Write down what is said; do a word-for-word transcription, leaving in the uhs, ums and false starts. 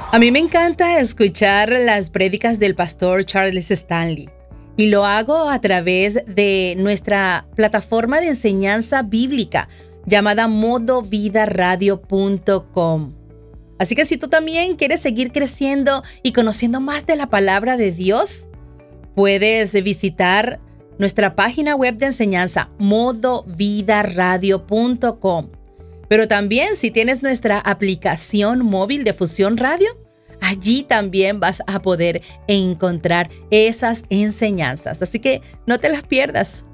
A mí me encanta escuchar las prédicas del pastor Charles Stanley y lo hago a través de nuestra plataforma de enseñanza bíblica llamada modo vida radio punto com. Así que si tú también quieres seguir creciendo y conociendo más de la palabra de Dios, puedes visitar nuestra página web de enseñanza modo vida radio punto com. Pero también si tienes nuestra aplicación móvil de Fusión Radio, allí también vas a poder encontrar esas enseñanzas. Así que no te las pierdas.